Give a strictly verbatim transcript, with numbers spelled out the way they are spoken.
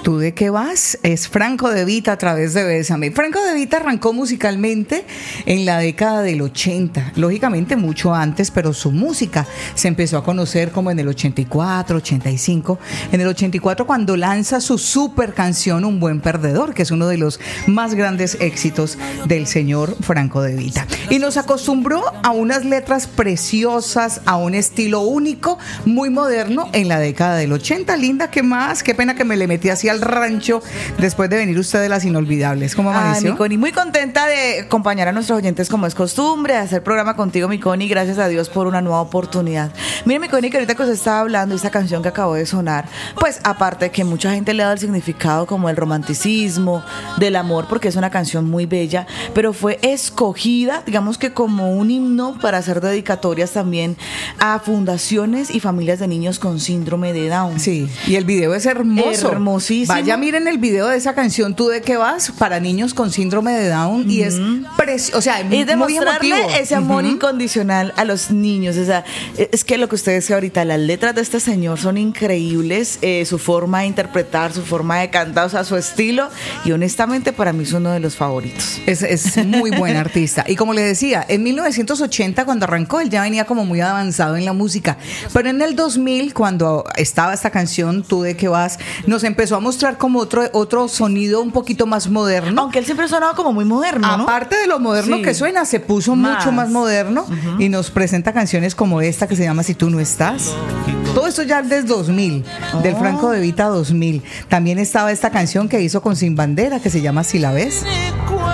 ¿Tú de qué vas? Es Franco De Vita a través de Bésame. Franco De Vita arrancó musicalmente en la década del ochenta, lógicamente mucho antes, pero su música se empezó a conocer como en el ochenta y cuatro, ochenta y cinco. En el ochenta y cuatro, cuando lanza su super canción Un Buen Perdedor, que es uno de los más grandes éxitos del señor Franco De Vita. Y nos acostumbró a unas letras preciosas, a un estilo único, muy moderno en la década del ochenta. Linda, ¿qué más? Qué pena que me le metí así al rancho después de venir usted de las inolvidables. ¿Cómo amaneció? Ay, mi Connie, muy contenta de acompañar a nuestros oyentes como es costumbre, de hacer programa contigo, mi Connie. Gracias a Dios por una nueva oportunidad. Mire, mi Connie, que ahorita que usted estaba hablando, esta canción que acabó de sonar, pues aparte de que mucha gente le ha dado el significado como el romanticismo, del amor, porque es una canción muy bella, pero fue escogida, digamos que como un himno para hacer dedicatorias también a fundaciones y familias de niños con síndrome de Down. Sí, y el video es hermoso. Hermosísimo. Vaya, miren el video de esa canción, ¿Tú de qué vas? Para niños con síndrome de Down. Uh-huh. Y es precioso, o sea, es muy demostrarle emotivo. Ese amor uh-huh. incondicional a los niños. O sea, es que lo que usted decía ahorita, las letras de este señor son increíbles, eh, su forma de interpretar, su forma de cantar, o sea, su estilo, y honestamente para mí es uno de los favoritos. Es, es muy buen artista. Y como le decía, en mil novecientos ochenta, cuando arrancó, él ya venía como muy avanzado en la música. Pero en el dos mil, cuando estaba esta canción, Tú de qué vas, nos empezó a mostrar como otro, otro sonido un poquito más moderno. Aunque él siempre sonaba como muy moderno, ¿no? Aparte de lo moderno sí. que suena, se puso más. mucho más moderno uh-huh. y nos presenta canciones como esta que se llama Si tú no estás. Todo esto ya desde dos mil, oh. del Franco De Vita dos mil. También estaba esta canción que hizo con Sin Bandera que se llama Si la ves.